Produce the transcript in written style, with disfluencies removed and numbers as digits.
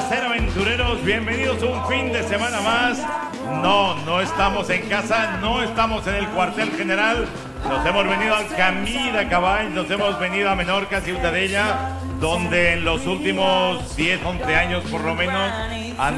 ser aventureros, bienvenidos un fin de semana más. No estamos en casa, no estamos en el cuartel general. Nos hemos venido al Camí de Caball, nos hemos venido a Menorca, Ciutadella, donde en los últimos 10, 11 años por lo menos